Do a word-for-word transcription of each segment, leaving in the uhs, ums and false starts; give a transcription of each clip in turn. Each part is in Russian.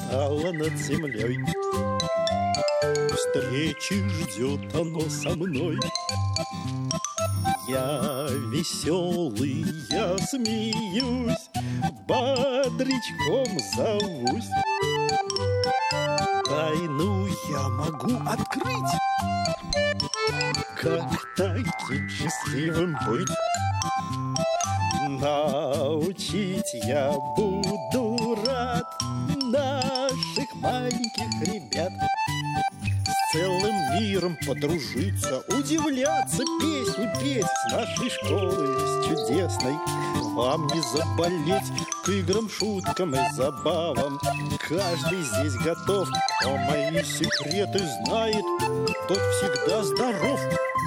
встало над землей. Встречи ждет оно со мной. Я веселый, я смеюсь, бодрячком зовусь. Тайну я могу открыть, как таким счастливым быть. Научить я буду рад наших маленьких ребят. С целым миром подружиться, удивляться, песню петь с нашей школы, с чудесной. Вам не заболеть к играм, шуткам и забавам. Каждый здесь готов, а мои секреты знает, тот всегда здоров.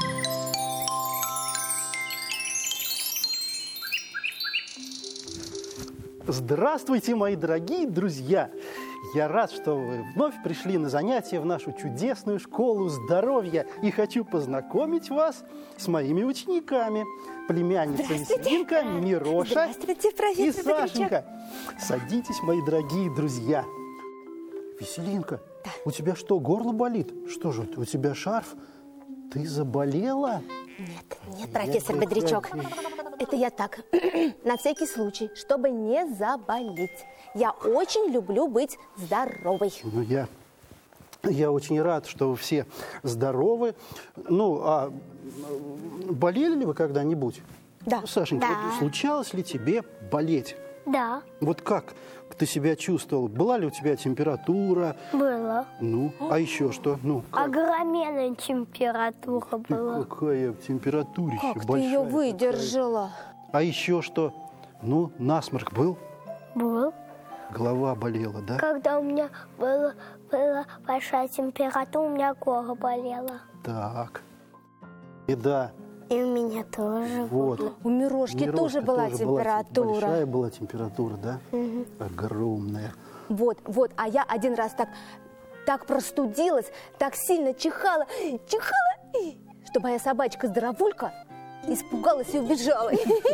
Здравствуйте, мои дорогие друзья! Я рад, что вы вновь пришли на занятия в нашу чудесную школу здоровья и хочу познакомить вас с моими учениками. Племянница Веселинка, Мироша и Сашенька. Садитесь, мои дорогие друзья. Веселинка, да. У тебя что, горло болит? Что же это, у тебя шарф? Ты заболела? Нет, нет, профессор Бодрячок. Это я так, на всякий случай, чтобы не заболеть. Я очень люблю быть здоровой. Ну, я, я очень рад, что вы все здоровы. Ну, а болели ли вы когда-нибудь? Да. Сашенька, да. Вот случалось ли тебе болеть? Да. Вот как ты себя чувствовала? Была ли у тебя температура? Было. Ну, а еще что? Ну, огроменная температура была. Какая температура еще Как большая. ты ее выдержала? Какая. А еще что? Ну, насморк был? Был. Голова болела, да? Когда у меня была, была большая температура, у меня горло болело. Так. И да. И у меня тоже. Вот. У Мирошки, Мирошка тоже была тоже температура. Была, большая была температура, да? Угу. Огромная. Вот, вот. А я один раз так, так простудилась, так сильно чихала, чихала, что моя собачка-здоровулька испугалась и убежала.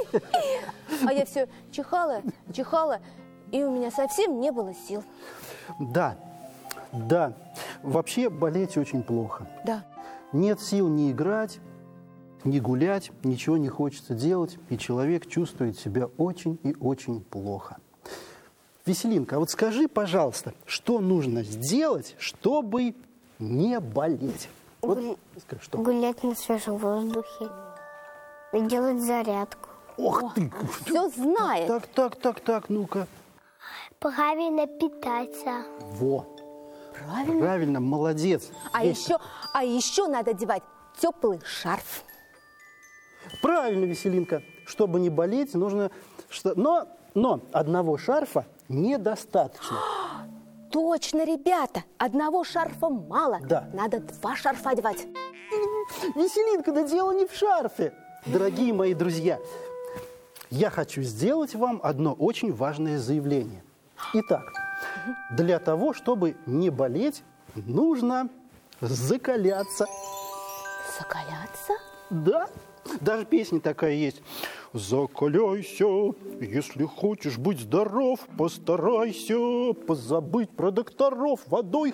А я все чихала, чихала, и у меня совсем не было сил. Да, да. Вообще болеть очень плохо. Да. Нет сил ни играть, ни гулять, ничего не хочется делать, и человек чувствует себя очень и очень плохо. Веселинка, а вот скажи, пожалуйста, что нужно сделать, чтобы не болеть? Вот, Гуль... скажи, что? Гулять на свежем воздухе и делать зарядку. Ох ты! Все знает. Так, так, так, так, ну-ка. Правильно питаться. Во! Правильно. Правильно, молодец. А еще, а еще надо одевать теплый шарф. Правильно, Веселинка. Чтобы не болеть, нужно... Что... Но, но одного шарфа недостаточно. Точно, ребята, одного шарфа мало. Да. Надо два шарфа одевать. Веселинка, да дело не в шарфе. Дорогие мои друзья, я хочу сделать вам одно очень важное заявление. Итак, для того, чтобы не болеть, нужно закаляться. Закаляться? Да, даже песня такая есть. Закаляйся, если хочешь быть здоров, постарайся позабыть про докторов, водой